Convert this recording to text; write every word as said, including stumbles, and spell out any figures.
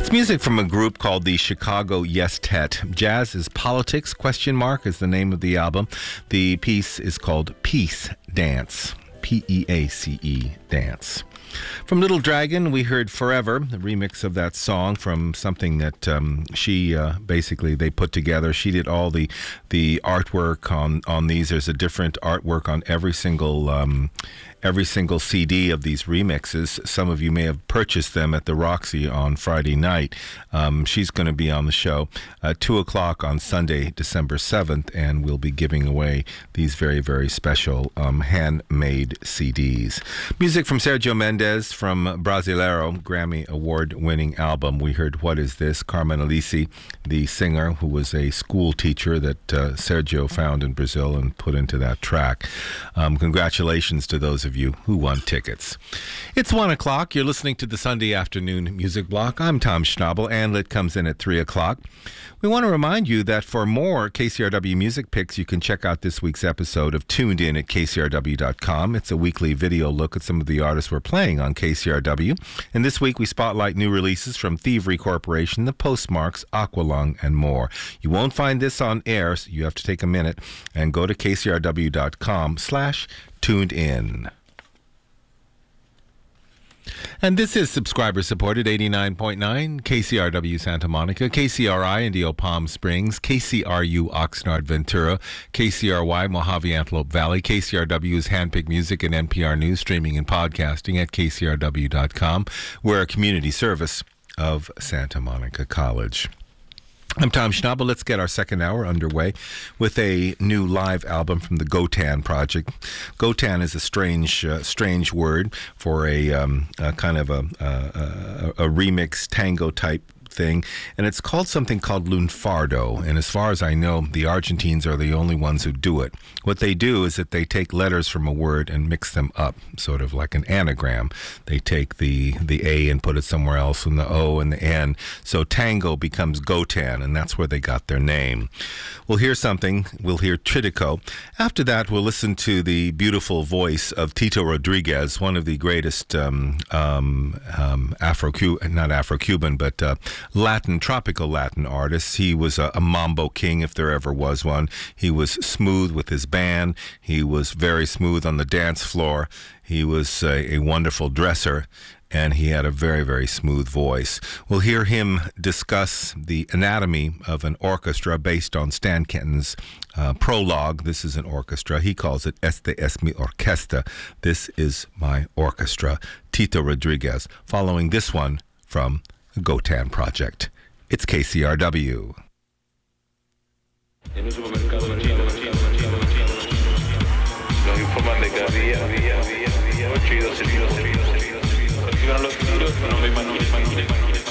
It's music from a group called the Chicago Yes-Tet. Jazz is Politics, question mark, is the name of the album. The piece is called Peace Dance. P E A C E, Dance. From Little Dragon, we heard Forever, a remix of that song from something that um, she uh, basically they put together. She did all the the artwork on, on these. There's a different artwork on every single um, every single C D of these remixes. Some of you may have purchased them at the Roxy on Friday night. Um, she's going to be on the show at two o'clock on Sunday, December seventh, and we'll be giving away these very, very special um, handmade C Ds. Music from Sergio Mendes from Brasileiro, Grammy Award-winning album. We heard What Is This? Carmen Alisi, the singer who was a school teacher that uh, Sergio found in Brazil and put into that track. Um, congratulations to those of you who won tickets. It's one o'clock. You're listening to the Sunday Afternoon Music Block. I'm Tom Schnabel. Anlit comes in at three o'clock. We want to remind you that for more K C R W music picks, you can check out this week's episode of Tuned In at K C R W dot com. It's a weekly video look at some of the artists we're playing on K C R W. And this week we spotlight new releases from Thievery Corporation, The Postmarks, Aqualung, and more. You won't find this on air, so you have to take a minute and go to K C R W dot com slash tuned in. And this is subscriber-supported eighty-nine point nine, K C R W Santa Monica, K C R I Indio Palm Springs, K C R U Oxnard Ventura, K C R Y Mojave Antelope Valley. K C R W is handpicked music and N P R News, streaming and podcasting at K C R W dot com. We're a community service of Santa Monica College. I'm Tom Schnabel. Let's get our second hour underway with a new live album from the Gotan Project. Gotan is a strange, uh, strange word for a, um, a kind of a, a, a remix tango type thing, and it's called something called lunfardo, and as far as I know, the Argentines are the only ones who do it. What they do is that they take letters from a word and mix them up, sort of like an anagram. They take the the A and put it somewhere else, and the O and the N, so tango becomes Gotan, and that's where they got their name. We'll hear something. We'll hear Tritico. After that, we'll listen to the beautiful voice of Tito Rodriguez, one of the greatest um, um, um, Afro-Cuban, not Afro-Cuban, but uh, Latin, tropical Latin artists. He was a, a mambo king, if there ever was one. He was smooth with his band. He was very smooth on the dance floor. He was a, a wonderful dresser, and he had a very, very smooth voice. We'll hear him discuss the anatomy of an orchestra based on Stan Kenton's uh, prologue. This is an orchestra. He calls it Este es mi orquesta. This is my orchestra. Tito Rodriguez, following this one from Gotan Project. It's K C R W. En un supermercado chino, nos informan de que había, había, había, había ocho y doce tiros, reciban los tiros, no me imagino, imagino, imagino.